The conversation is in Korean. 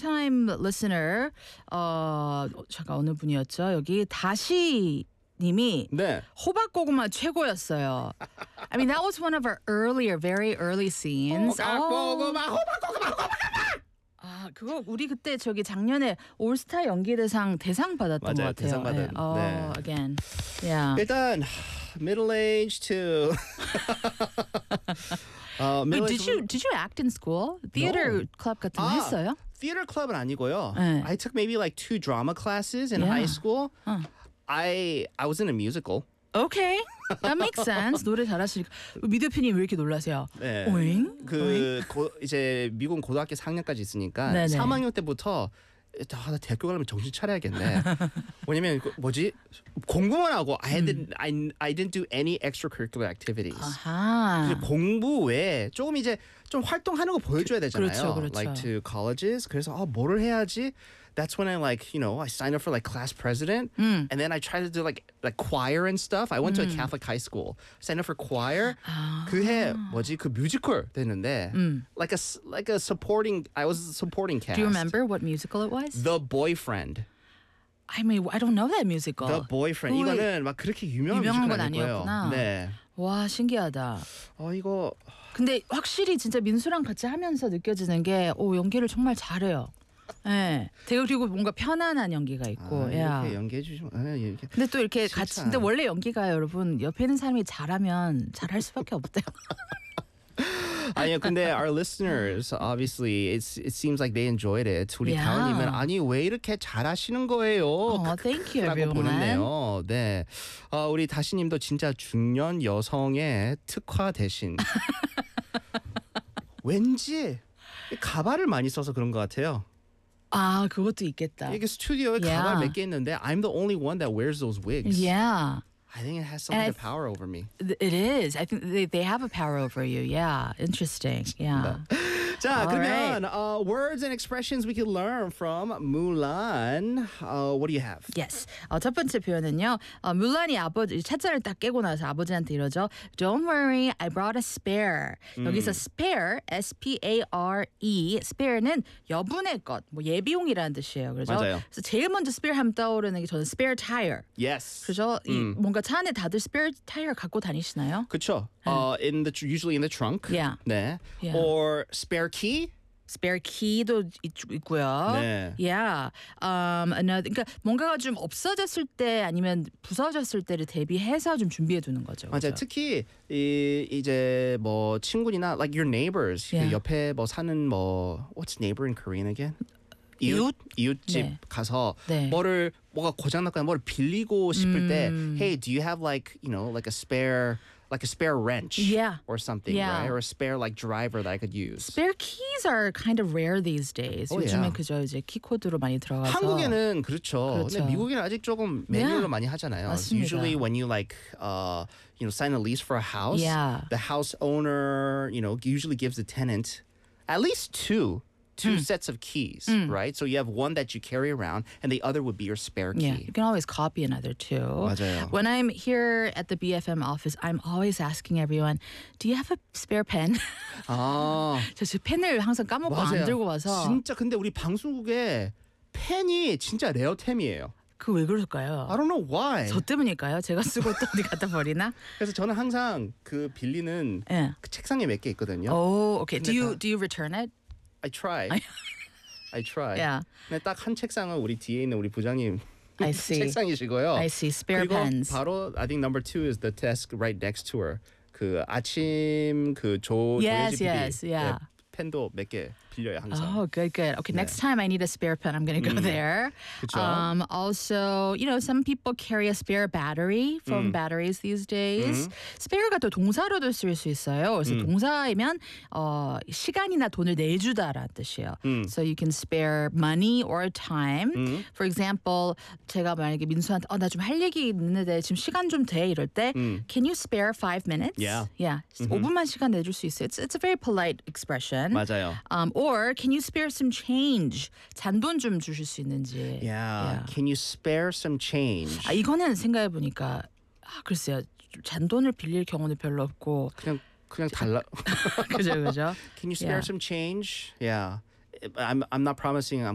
long-time listener. 잠깐 어느 분이었죠? 여기 다시 님이 네. 호박고구마 최고였어요. I mean, that was one of our very early scenes. 호박고구마. 아, 그거 우리 그때 저기 작년에 올스타 연기대상 대상 받았던 것 맞아요. 같아요. 대상 받은. 네. Again. Yeah. 일단 middle age to Wait, did you act in school? Theater club 같은 거 했어요? Theater club은 아니고요. 네. I took maybe like 2 drama classes in Yeah. high school. I was in a musical. Okay, that makes sense. 노래 잘하시니까 미 대표님 왜 이렇게 놀라세요? 네. 오잉? 이제 미국 고등학교 4학년까지 있으니까 네네. 3학년 때부터 나 대학교 가려면 정신 차려야겠네. 왜냐면 공부만 하고 I didn't do any extracurricular activities. 아하. 공부 외에 조금 이제 좀 활동하는 거 보여줘야 되잖아요. 그렇죠. Like to colleges. 그래서 뭐를 해야지? That's when I I signed up for like class president, and then I tried to do like choir and stuff. I went to a Catholic high school, signed up for choir. 그해 그 뮤지컬 됐는데, like a supporting. I was a supporting cast. Do you remember what musical it was? The Boyfriend. I mean, I don't know that musical. The Boyfriend. 이거는 막 그렇게 유명한 뮤지컬 건 아니고요. 아니었구나. 네. 와, 신기하다. 이거. 근데 확실히 진짜 민수랑 같이 하면서 느껴지는 게 연기를 정말 잘해요. 네. 그리고 뭔가 편안한 연기가 있고. 이렇게 연기해 주시면 이렇게. 근데 또 이렇게 같이 근데 원래 연기가 여러분 옆에 있는 사람이 잘하면 잘할 수밖에 없대요. 아니요, 근데 our listeners obviously it seems like they enjoyed it. 우리 Yeah. 다운님은 아니 왜 이렇게 잘하시는 거예요? Thank you, 라고 everyone. 보냈네요. 네, 우리 다시님도 진짜 중년 여성의 특화 대신 왠지 가발을 많이 써서 그런 것 같아요. 아, 그것도 있겠다. 이게 스튜디오에 Yeah. 가발 몇 개 있는데 I'm the only one that wears those wigs. Yeah. I think it has something to power over me. It is. I think they have a power over you. Yeah. Interesting. Yeah. 자, All 그러면 words and expressions we can learn from Mulan. What do you have? Yes. 첫 번째 표현은요. 물란이 아버지 찻잔을 딱 깨고 나서 아버지한테 이러죠. Don't worry, I brought a spare. 여기서 spare, S-P-A-R-E, spare는 여분의 것, 예비용이라는 뜻이에요. 그렇죠? 맞아요. 그래서 제일 먼저 spare 하면 떠오르는 게 저는 spare tire. Yes. 그죠? 뭔가 차 안에 다들 spare tire 갖고 다니시나요? 그렇죠. Usually in the trunk. Yeah. 네. Yeah. Or spare key. spare key도 있고요. 네. Yeah. Another, 그러니까 뭔가가 좀 없어졌을 때 아니면 부서졌을 때를 대비해서 좀 준비해 두는 거죠. 맞아요. 그렇죠? 특히 이제 친구나 like your neighbors Yeah. 그 옆에 사는 what's neighbor in Korean again? 이웃집 네. 가서 네. 뭐가 고장났거나 뭐를 빌리고 싶을 때 hey, do you have like a spare wrench Yeah. or something, Yeah. right? Or a spare driver that I could use. Spare keys are kind of rare these days. 요즘에 yeah. 그저 이제 키코드로 많이 들어가서. 한국에는 그렇죠. 그렇죠. 근데 미국에는 아직 조금 매뉴얼로 많이 하잖아요. 맞습니다. Usually when you sign a lease for a house, Yeah. the house owner, usually gives the tenant at least two sets of keys, right? So you have one that you carry around, and the other would be your spare key. Yeah, you can always copy another too. 맞아요. When I'm here at the BFM office, I'm always asking everyone, "Do you have a spare pen?" 아, 저 펜을 항상 까먹고 안 들고 와서. 진짜 근데 우리 방송국에 펜이 진짜 레어템이에요. 그 왜 그럴까요? I don't know why. 저 때문일까요? 제가 쓰고 또 어디 갖다 버리나? 그래서 저는 항상 그 빌리는 예. 그 책상에 몇 개 있거든요. Oh, okay. Do 근데 you return it? I try. I try. Yeah. 근데 딱 한 책상은 우리 뒤에 있는 우리 부장님 I see. 책상이시고요. I see. Spare 그리고 pens. 바로 I think number 2 is the desk right next to her. 그 아침 조혜지 Yes, PD. yes, yeah. 펜도 몇 개 빌려요 항상. Oh, good. Okay, next time I need a spare pen, I'm going to go there. 그쵸. Also, some people carry a spare battery, phone batteries these days. spare가 또 동사로도 쓸 수 있어요. 그래서 동사이면 시간이나 돈을 내주다라는 뜻이에요. So you can spare money or time. For example, 제가 만약에 민수한테 나 좀 할 얘기 있는데 지금 시간 좀 돼 이럴 때 Can you spare 5 minutes? Yeah. 5분만 시간 내줄 수 있어요. It's a very polite expression. 맞아요. Or can you spare some change? 잔돈 좀 주실 수 있는지. Yeah. Can you spare some change? 이거는 생각해 보니까 글쎄요. 잔돈을 빌릴 경우는 별로 없고 그냥 달라. 그죠. Can you spare Yeah. some change? Yeah. I'm not promising I'm